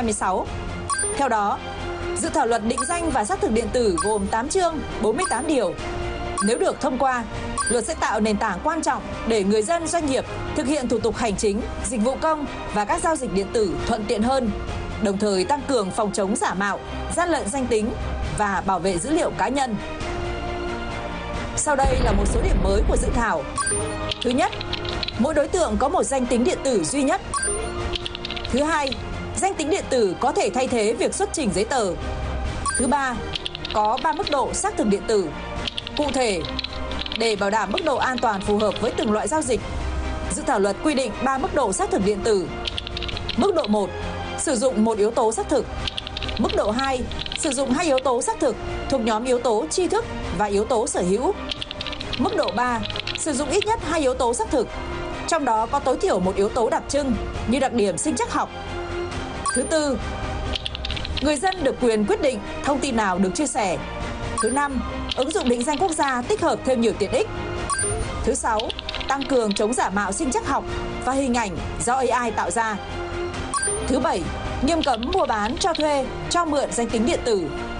2026. Theo đó, dự thảo luật định danh và xác thực điện tử gồm 8 chương, 48 điều. Nếu được thông qua, luật sẽ tạo nền tảng quan trọng để người dân, doanh nghiệp thực hiện thủ tục hành chính, dịch vụ công và các giao dịch điện tử thuận tiện hơn, đồng thời tăng cường phòng chống giả mạo, gian lận danh tính và bảo vệ dữ liệu cá nhân. Sau đây là một số điểm mới của dự thảo. Thứ nhất, mỗi đối tượng có một danh tính điện tử duy nhất. Thứ hai, danh tính điện tử có thể thay thế việc xuất trình giấy tờ. Thứ ba, có 3 mức độ xác thực điện tử. Cụ thể, để bảo đảm mức độ an toàn phù hợp với từng loại giao dịch, dự thảo luật quy định 3 mức độ xác thực điện tử. Mức độ 1, sử dụng một yếu tố xác thực. Mức độ 2, sử dụng 2 yếu tố xác thực thuộc nhóm yếu tố tri thức và yếu tố sở hữu. Mức độ 3, sử dụng ít nhất 2 yếu tố xác thực, trong đó có tối thiểu một yếu tố đặc trưng như đặc điểm sinh trắc học. Thứ tư, người dân được quyền quyết định thông tin nào được chia sẻ. Thứ năm, ứng dụng định danh quốc gia tích hợp thêm nhiều tiện ích. Thứ sáu, tăng cường chống giả mạo sinh trắc học và hình ảnh do AI tạo ra. Thứ bảy, nghiêm cấm mua bán, cho thuê, cho mượn danh tính điện tử.